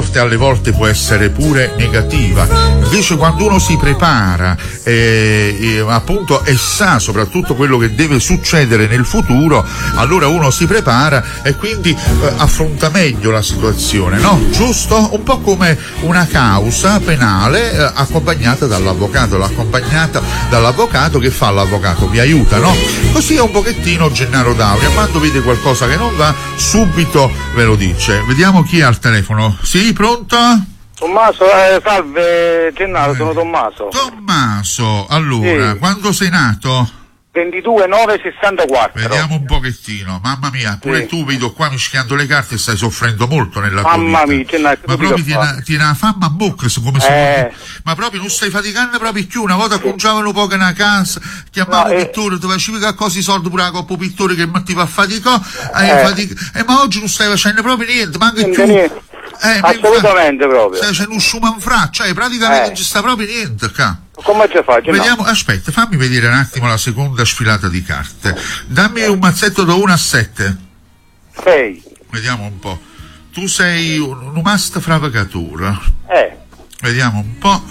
sorte alle volte può essere pure negativa. Invece quando uno si prepara appunto e sa soprattutto quello che deve succedere nel futuro, allora uno si prepara e quindi affronta meglio la situazione, no? Giusto? Un po' come una causa penale accompagnata dall'avvocato, che fa l'avvocato? Vi aiuta, no? Così è un pochettino Gennaro D'Auria, quando vede qualcosa che non va subito ve lo dice. Vediamo chi è al telefono. Sì, pronto? Tommaso, salve Gennaro, sono Tommaso. Tommaso, allora, sì. Quando sei nato? 22/9/64. Vediamo un pochettino, mamma mia, pure sì. Tu vedo qua mischiando le carte e stai soffrendo molto nella tua mamma vita. Mia, ma proprio tiene la fama a bocca, come se ma proprio non stai faticando proprio più. Una volta conciavano poco una casa, chiamavo pittore, tu facevi qualcosa di soldi pure la coppa pittore che mettiva a faticare, ma oggi non stai facendo proprio niente, manca più. Assolutamente proprio. C'è un schumanfra, cioè praticamente non ci sta proprio niente qua. Come ci faccio? Vediamo, aspetta, fammi vedere un attimo la seconda sfilata di carte. Dammi un mazzetto da 1 a 7. 6. Vediamo un po'. Tu sei un mast fravacatura. Vediamo un po'.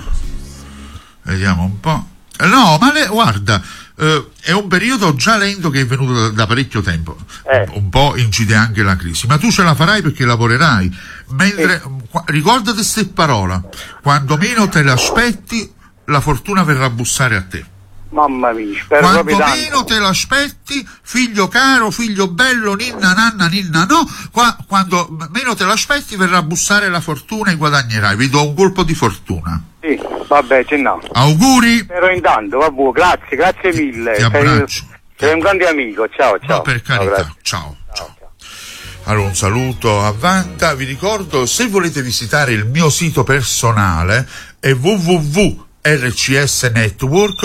No, ma guarda, è un periodo già lento che è venuto da parecchio tempo. Un po' incide anche la crisi, ma tu ce la farai perché lavorerai. Mentre ricordati queste parole: quando meno te l'aspetti, la fortuna verrà a bussare a te. Mamma mia, spero quando proprio tanto. Meno te l'aspetti, figlio caro, figlio bello, ninna nanna ninna no, quando meno te l'aspetti verrà a bussare la fortuna e guadagnerai. Vi do un colpo di fortuna. Sì, vabbè, no. Auguri. Però intanto, vabbè, grazie mille. Ti abbraccio. Sei un grande amico, ciao. No, per carità, ciao. Allora, un saluto a Vanta. Vi ricordo, se volete visitare il mio sito personale è www.rcs Network,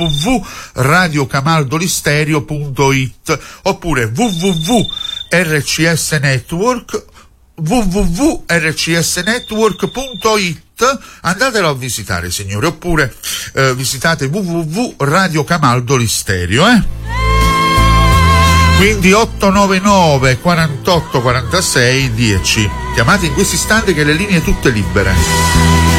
www.radiocamaldolisterio.it oppure www.rcsnetwork, www.rcsnetwork.it. Andatelo a visitare, signore, oppure visitate www.radiocamaldolisterio, Quindi 899 48 46 10. Chiamate in questo istante che le linee tutte libere.